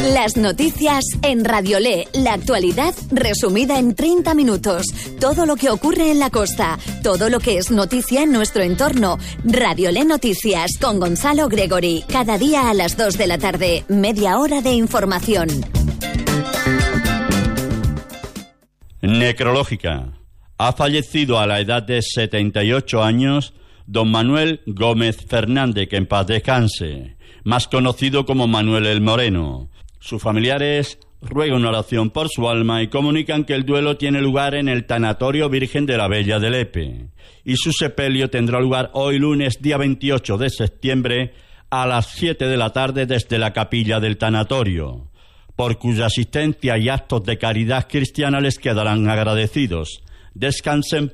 Las noticias en Radiolé, la actualidad resumida en 30 minutos. Todo lo que ocurre en la costa, todo lo que es noticia en nuestro entorno. Radiolé Noticias con Gonzalo Gregory, cada día a las 2 de la tarde, media hora de información. Necrológica. Ha fallecido a la edad de 78 años don Manuel Gómez Fernández, que en paz descanse, más conocido como Manuel el Moreno. Sus familiares ruegan una oración por su alma y comunican que el duelo tiene lugar en el Tanatorio Virgen de la Bella de Lepe y su sepelio tendrá lugar hoy lunes día 28 de septiembre a las 7 de la tarde desde la capilla del tanatorio, por cuya asistencia y actos de caridad cristiana les quedarán agradecidos. Descansen